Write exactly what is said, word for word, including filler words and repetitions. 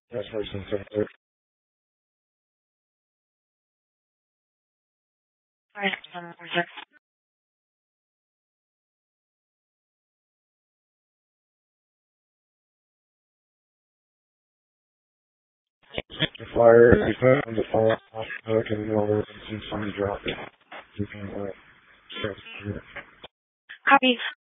That's person center. Alright, um, the fire, if you put on the fire, I can know where it's somebody drop it. You can, uh, check it. Copy.